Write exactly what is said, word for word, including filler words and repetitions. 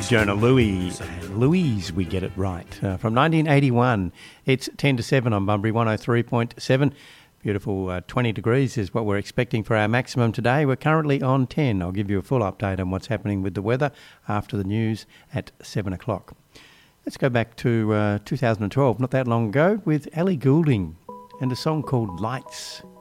Jonah Louie. Louise, we get it right. Uh, from nineteen eighty-one, it's ten to seven on Bunbury one oh three point seven. Beautiful uh, twenty degrees is what we're expecting for our maximum today. We're currently on ten. I'll give you a full update on what's happening with the weather after the news at seven o'clock. Let's go back to uh, two thousand twelve, not that long ago, with Ellie Goulding and a song called Lights.